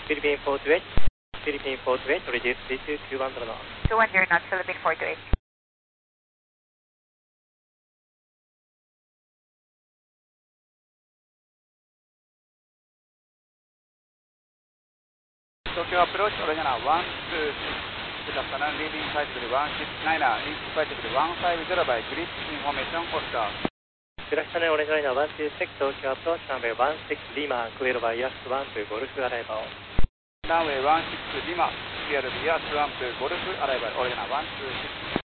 Philippine 428, Philippine 428, reduce C2 210 knots. 210 knots, Philippine 428. Tokyo approach, original 126, good afternoon, leading flightable 169er, lead flightable 150 by grid information, Oscar. Good afternoon, original 126, Tokyo approach, runway 16 Lima, cleared by Yacht 1 to Golf arrival. Runway 16 Lima, cleared by Yacht 1 to Golf arrival, original 126.